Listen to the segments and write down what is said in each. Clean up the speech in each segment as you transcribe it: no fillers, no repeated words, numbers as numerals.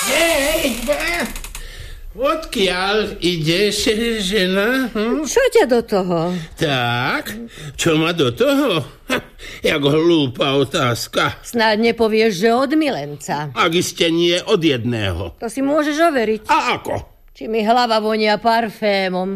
Odkiaľ ideš, žena? Čo ťa do toho? Tak, čo ma do toho? Jak hlúpa otázka. Snáď nepovieš, že od milenca. Ak iste nie od jedného. To si môžeš overiť. A ako? Či mi hlava vonia parfémom.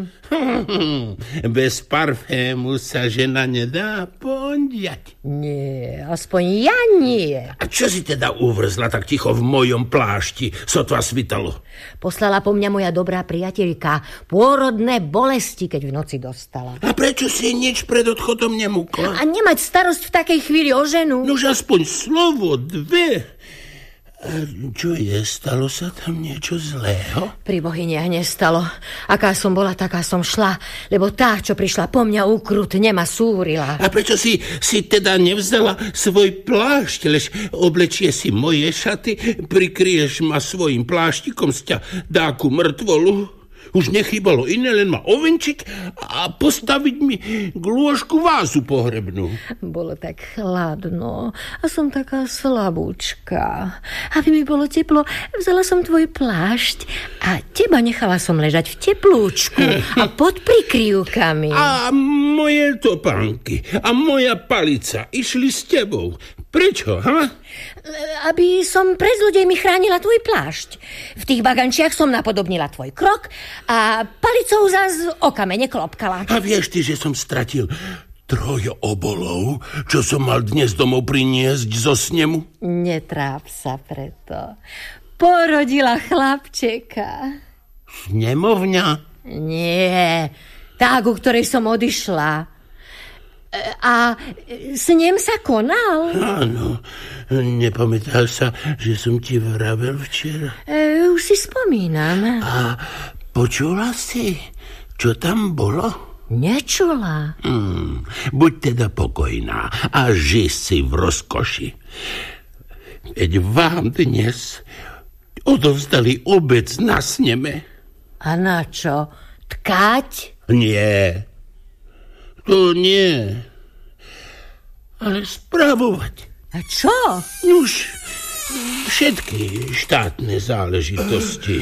Bez parfému sa žena nedá pondiať. Nie, aspoň ja nie. A čo si teda uvrzla tak ticho v mojom plášti, sotva svitalo? Poslala po mňa moja dobrá priateľka pôrodné bolesti, keď v noci dostala. A prečo si nič pred odchodom nemúkla? A nemať starosť v takej chvíli o ženu? Nož aspoň slovo, dve. A čo je? Stalo sa tam niečo zlého? Pri bohyniach nestalo. Aká som bola, taká som šla, lebo tá, čo prišla po mňa ukrutne, ma súrila. A prečo si teda nevzdala svoj plášť, lež oblečie si moje šaty, prikryješ ma svojim pláštikom z ťa dáku mŕtvolu? Už nechýbalo iné, len ma ovenčiť a postaviť mi k lôžku vázu pohrebnú. Bolo tak chladno a som taká slabúčka. Aby mi bolo teplo, vzala som tvoj plášť a teba nechala som ležať v teplúčku a pod prikryvkami. A moje topánky a moja palica išli s tebou. Prečo, ha? Aby som pred zlodejmi chránila tvoj plášť. V tých bagančiach som napodobnila tvoj krok a palicou zas o kamene klopkala. A vieš ty, že som stratil 3 obolov, čo som mal dnes domov priniesť zo snemu? Netráp sa preto. Porodila chlapčeka. Snemovňa? Nie, tá, ku ktorej som odišla. A snem sa konal? Áno, nepamätal sa, že som ti vravel včera. Už si spomínam. A počula si, čo tam bolo? Nečula. Buď teda pokojná a žij si v rozkoši. Veď vám dnes odovzdali obec na sneme. A na čo? Tkať? Nie. To nie. Ale spravovať. A čo? Už všetky štátne záležitosti.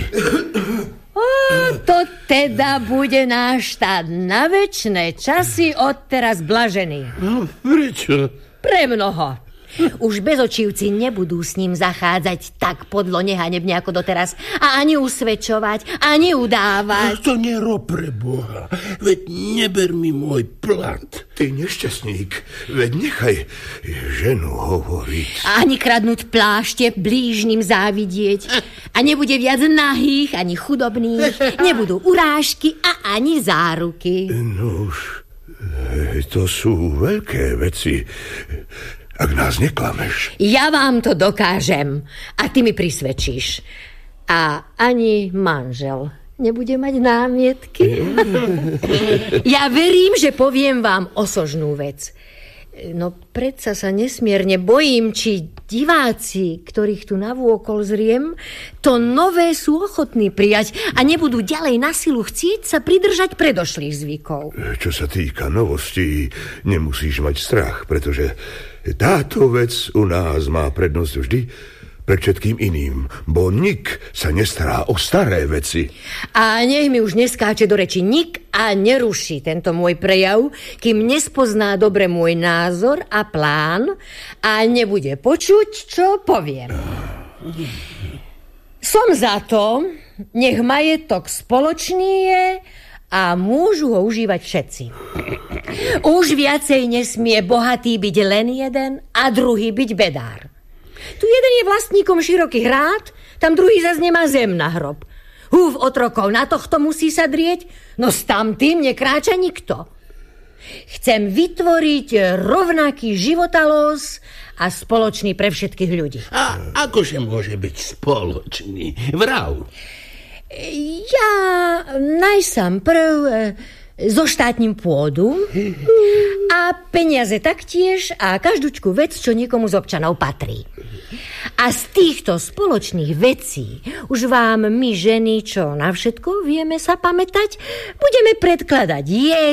To teda bude náš štát na večné časy odteraz blažený. No, prečo? Premnoho. Už bezočívci nebudú s ním zachádzať tak podlo nehanebne ako doteraz a ani usvedčovať, ani udávať. To nerob pre Boha, veď neber mi môj plat. Ty nešťastník, veď nechaj ženu hovoriť. A ani kradnúť plášte blížnym závidieť. A nebude viac nahých, ani chudobných, nebudú urážky a ani záruky. Nuž, to sú veľké veci. Ak nás neklameš. Ja vám to dokážem a ty mi prisvedčíš. A ani manžel nebude mať námietky. Ja verím, že poviem vám osožnú vec. No predsa sa nesmierne bojím, či diváci, ktorých tu navôkol zriem, to nové sú ochotní prijať a nebudú ďalej na silu chcieť sa pridržať predošlých zvykov. Čo sa týka novostí, nemusíš mať strach, pretože táto vec u nás má prednosť vždy pred všetkým iným, bo nik sa nestará o staré veci. A nech mi už neskáče do reči nik a neruší tento môj prejav, kým nespozná dobre môj názor a plán a nebude počuť, čo poviem. Som za to, nech majetok spoločný je a môžu ho užívať všetci. Už viacej nesmie bohatý byť len jeden a druhý byť bedár. Tu jeden je vlastníkom širokých rád, tam druhý zas nemá zem na hrob. Húf otrokov na tohto musí sa drieť, no s tamtým nekráča nikto. Chcem vytvoriť rovnaký životalos a spoločný pre všetkých ľudí. A akože môže byť spoločný? Vrav. Ja najsám prv zoštátním pôdu a peniaze taktiež a každúčku vec, čo niekomu z občanov patrí. A z týchto spoločných vecí už vám my ženy, čo na všetko vieme sa pamätať, budeme predkladať jesť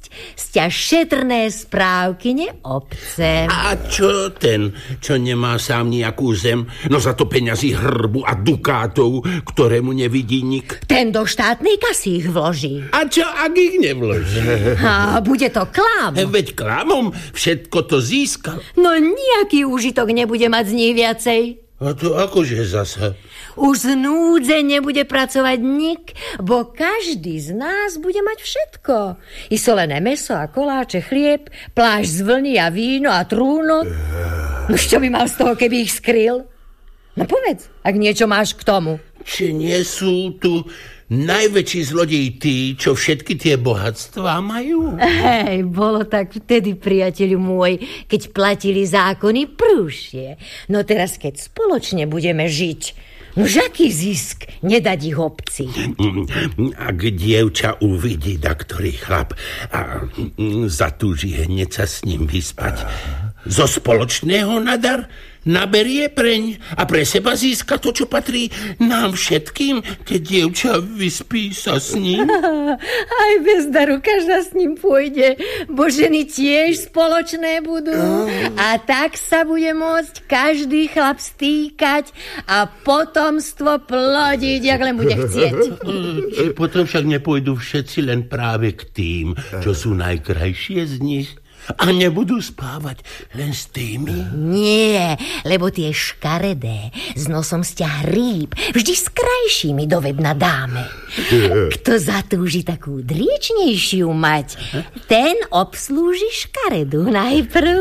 sťa šetrné správkyne obce. A čo ten, čo nemá sám nejakú zem, no za to peňazí hrbu a dukátov, ktorému nevidí nik? Ten do štátnej kasy ich vloží. A čo, ak ich nevloží? A bude to klam. Veď klamom všetko to získal. No nejaký úžitok nebude mať z nich viacej. A to akože zasa? Už z núdze nebude pracovať nik, bo každý z nás bude mať všetko. I solené mäso a koláče, chlieb, plášť z vlny a víno a trúnok. No čo by mal z toho, keby ich skryl? No povedz, ak niečo máš k tomu. Či nie sú tu najväčší zlodej tí, čo všetky tie bohatstvá majú? Hej, bolo tak vtedy, priateľu môj, keď platili zákony prúšie. No teraz, keď spoločne budeme žiť, nož aký zisk nedať ich obci? Ak dievča uvidí ktorý chlap a zatúži hneď sa s ním vyspať, zo spoločného nadar naberie preň a pre seba získa to, čo patrí nám všetkým, keď dievča vyspí sa s ním. Aj bez daru každá s ním pôjde, bo ženy tiež spoločné budú. A tak sa bude môcť každý chlap stýkať a potomstvo plodiť, jak len bude chcieť. Potom však nepôjdu všetci len práve k tým, čo sú najkrajšie z nich. A nebudú spávať len s tými? Nie, lebo tie škaredé s nosom sťa hríb vždy s krajšími dovedna dáme. Kto zatúži takú driečnejšiu mať, ten obslúži škaredu najprv.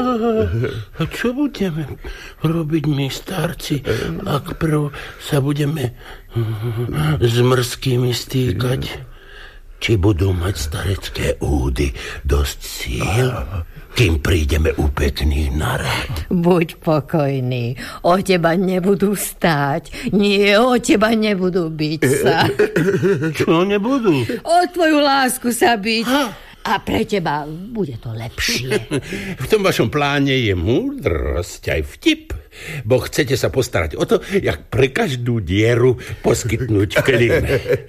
A čo budeme robiť my, starci, ak prv sa budeme s mrzkými stýkať? Či budú mať starecké údy dosť síl, kým prídeme u pekných na rad? Buď pokojný, o teba nebudú stáť, nie, o teba nebudú byť sa. Čo nebudú? O tvoju lásku sa byť. A pre teba bude to lepšie. V tom vašom pláne je múdrosť aj vtip, bo chcete sa postarať o to, jak pre každú dieru poskytnúť klin.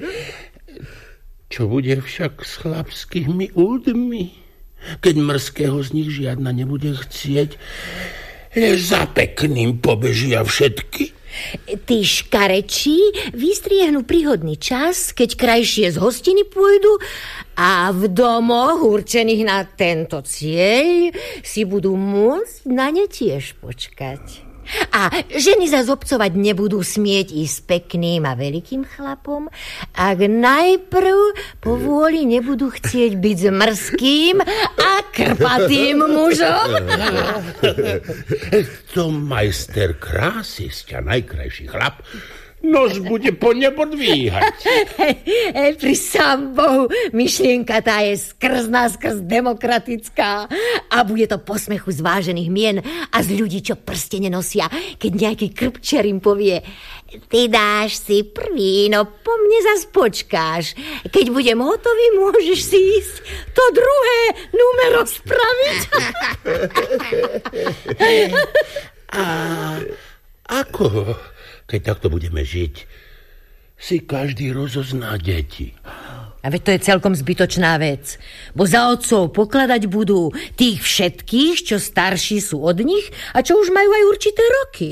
Čo bude však s chlapskými údmi, keď mrzkého z nich žiadna nebude chcieť, lež za pekným pobežia všetky? Tí škarečí vystriehnú príhodný čas, keď krajšie z hostiny pôjdu a v domoch určených na tento cieľ si budú môcť na ne tiež počkať. A ženy zas obcovať nebudú smieť ísť s pekným a veľkým chlapom, ak najprv po vôli nebudú chcieť byť s mrzkým a krpatým mužom. To majster krásy, sťa najkrajší chlap, nož bude po nebo dvíhať. Pri sám Bohu, myšlienka tá je skrz demokratická a bude to posmechu zvážených mien a z ľudí, čo prste nenosia, keď nejaký krpčer im povie: ty dáš si prvý, no po mne zas počkáš. Keď budem hotový, môžeš si ísť to druhé numero spraviť. A ako, keď takto budeme žiť, si každý rozozná deti? A veď to je celkom zbytočná vec, bo za otcov pokladať budú tých všetkých, čo starší sú od nich a čo už majú aj určité roky.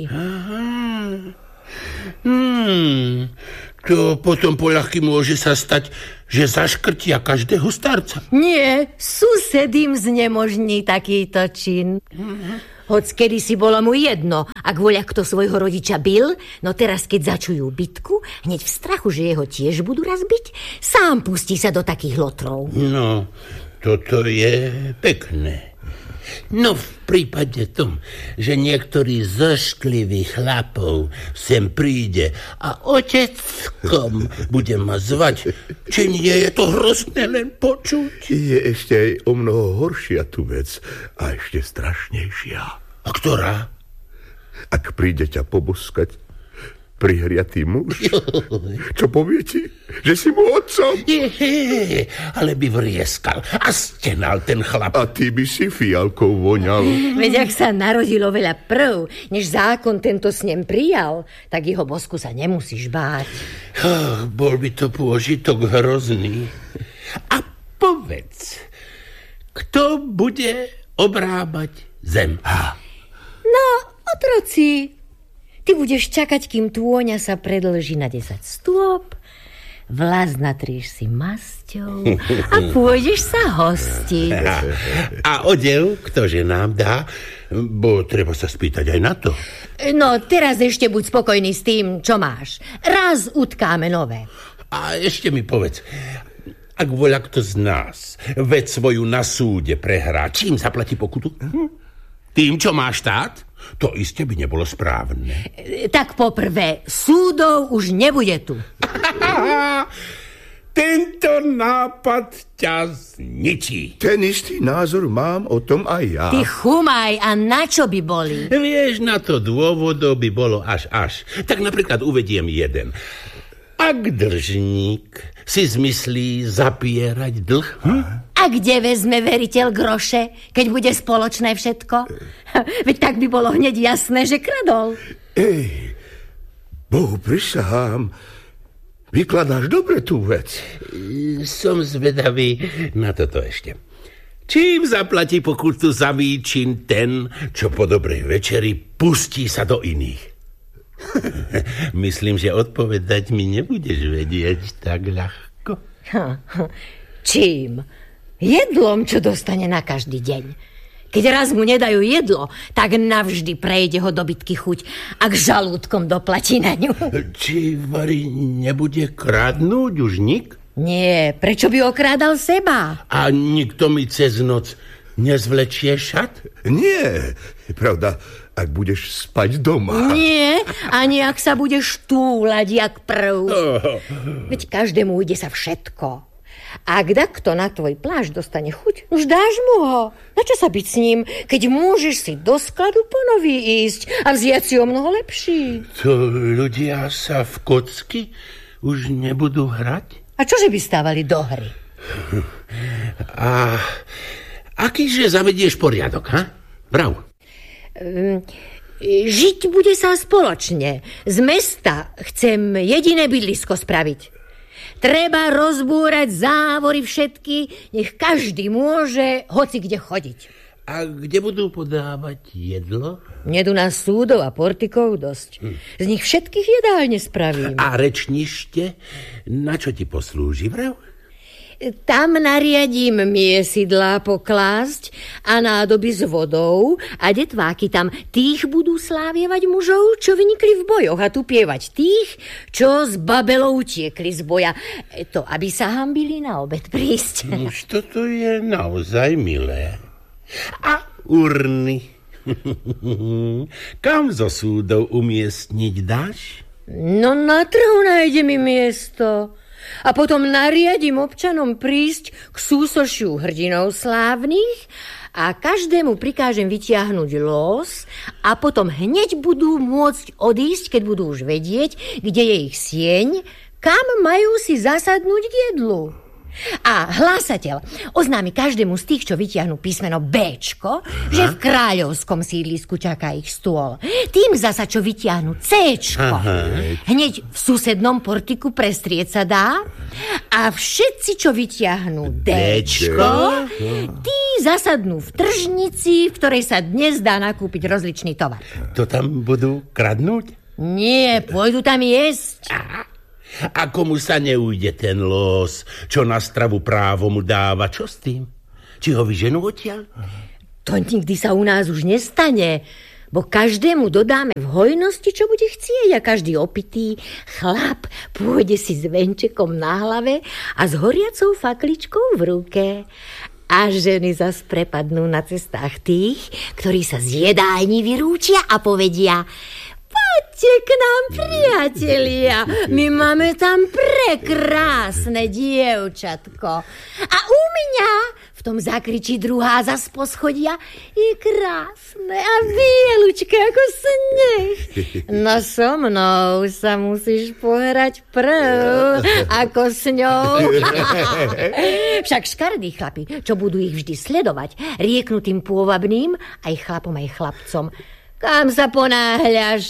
To potom poľahky môže sa stať, že zaškrtia každého starca. Nie, sused im znemožní takýto čin. Hoď kedysi bolo mu jedno, ak voľa kto svojho rodiča bil, no teraz, keď začujú bitku, hneď v strachu, že jeho tiež budú raz biť, sám pustí sa do takých lotrov. No, toto je pekné. No v prípade tom, že niektorý zošklivý chlapov sem príde a oteckom bude ma zvať, či nie je to hrozné len počuť? Je ešte aj o mnoho horšia tu vec a ešte strašnejšia. A ktorá? Ak príde ťa poboskať prihriatý muž, čo povie ti? Že si mu otcom? Ale by vrieskal a stenal ten chlap. A ty by si fialkou voňal. Veď ak sa narodilo veľa prv, než zákon tento s ním prijal, tak jeho bosku sa nemusíš báť. Bol by to pôžitok hrozný. A povedz, Kto bude obrábať zem? No, otroci, ty budeš čakať, kým tôňa sa predĺží na 10 stôp, vlas natrieš si masťou a pôjdeš sa hostiť. A odev, ktože nám dá, bo treba sa spýtať aj na to. No, teraz ešte buď spokojný s tým, čo máš. Raz utkáme nové. A ešte mi povedz, ak voľa kto z nás vec svoju na súde prehrá, čím zaplatí pokutu? Tým, čo má štát? To iste by nebolo správne. Tak poprvé, súdov už nebude tu. Tento nápad ťa zničí. Ten istý názor mám o tom aj ja. Ty chumaj, a na čo by boli? Vieš, na to dôvodov by bolo až. Tak napríklad uvediem jeden. Ak dlžník si zmyslí zapierať dlh? A kde vezme veriteľ groše, keď bude spoločné všetko? Veď tak by bolo hneď jasné, že kradol. Ej, Bohu prisahám, vykladáš dobre tú vec. Som zvedavý na toto ešte. Čím zaplatí pokutu za výčin ten, čo po dobrej večeri pustí sa do iných? Myslím, že odpovedať mi nebudeš vedieť tak ľahko. Čím? Jedlom, čo dostane na každý deň. Keď raz mu nedajú jedlo, tak navždy prejde ho do bitky chuť a k žalúdkom doplatí na ňu. Či vari nebude kradnúť už nik? Nie, prečo by okrádal seba? A nikto mi cez noc nezvlečie šat? Nie, pravda, ak budeš spať doma. Nie, ani ak sa budeš túlať jak prv. Veď každému ide sa všetko. A ak kto na tvoj plášť dostane chuť, už dáš mu ho. Na čo sa byť s ním, keď môžeš si do skladu po nový ísť a vziať si o mnoho lepší? To ľudia sa v kocky už nebudú hrať? A čože by stávali do hry? A akýže zavedieš poriadok, ha? Brav. Žiť bude sa spoločne. Z mesta chcem jediné bydlisko spraviť. Treba rozbúrať závory všetky, nech každý môže hoci kde chodiť. A kde budú podávať jedlo? Nedu nás súdov a portikov dosť. Z nich všetkých jedálne spravím. A rečnište, na čo ti poslúži, vrav? Tam nariadím miesidlá poklásť a nádoby s vodou a detváky tam tých budú slávievať mužov, čo vynikli v bojoch a tupievať tých, čo z babelou utiekli z boja. To, aby sa hambili na obed prísť. Už toto je naozaj milé. A urny? Kam zo súdov umiestniť dáš? No na trhu nájde mi miesto. A potom nariadím občanom prísť k súsošiu hrdinov slávnych a každému prikážem vytiahnuť los a potom hneď budú môcť odísť, keď budú už vedieť, kde je ich sieň, kam majú si zasadnúť k jedlu. A hlásateľ oznámi každému z tých, čo vytiahnu písmeno Bčko, že v kráľovskom sídlisku čaká ich stôl. Tým zasa, čo vytiahnu Cčko, hneď v susednom portiku prestrieť sa dá. A všetci, čo vytiahnu Dčko, tí zasadnú v tržnici, v ktorej sa dnes dá nakúpiť rozličný tovar. To tam budú kradnúť? Nie, pôjdu tam jesť. A komu sa neujde ten los, čo na stravu právo mu dáva, čo s tým? Či ho vyženú odtiaľ? To nikdy sa u nás už nestane, bo každému dodáme v hojnosti, čo bude chcieť a každý opitý chlap pôjde si s venčekom na hlave a s horiacou fakličkou v ruke. A ženy zas prepadnú na cestách tých, ktorí sa z jedálni vyrúčia a povedia: poďte k nám, priatelia, my máme tam prekrásne dievčatko. A u mňa, v tom zakričí druhá zas poschodia, je krásne a bielučké ako sneh. No so mnou sa musíš pohrať prv, ako s ňou. Však škaredí chlapi, čo budú ich vždy sledovať, rieknú tým pôvabným, aj chlapom, aj chlapcom: kam sa ponáhľaš?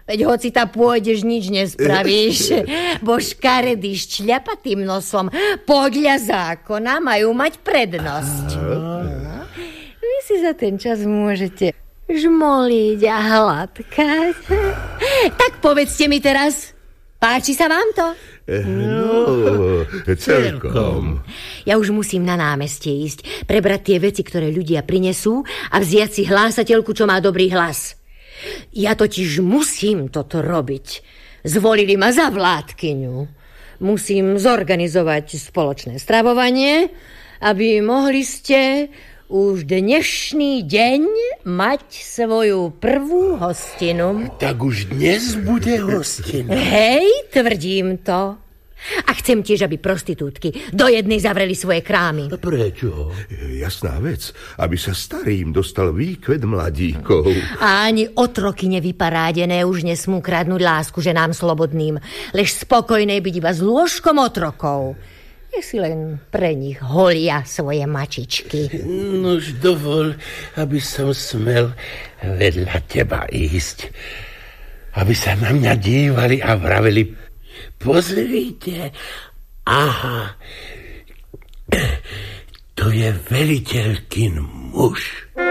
Veď hoci ta pôjdeš, nič nespravíš. Bo škaredý s šľapatým nosom podľa zákona majú mať prednosť. Vy si za ten čas môžete žmoliť a hladkať. Tak povedzte mi teraz, páči sa vám to? No, celkom. Ja už musím na námestie ísť, prebrať tie veci, ktoré ľudia prinesú a vziať si hlásateľku, čo má dobrý hlas. Ja totiž musím toto robiť. Zvolili ma za vládkyňu. Musím zorganizovať spoločné stravovanie, aby mohli ste už dnešný deň mať svoju prvú hostinu. Tak už dnes bude hostina. Hej, tvrdím to. A chcem tiež, aby prostitútky do jednej zavreli svoje krámy. A prečo? Jasná vec, aby sa starým dostal výkvet mladíkov. A ani otroky nevyparádené už nesmú kradnúť lásku ženám slobodným, lež spokojné byť iba s lôžkom otrokov. Nech si len pre nich holia svoje mačičky. Nož dovol, aby som smel vedľa teba ísť. Aby sa na mňa dívali a vraveli: pozrite, aha, to je veliteľkin muž.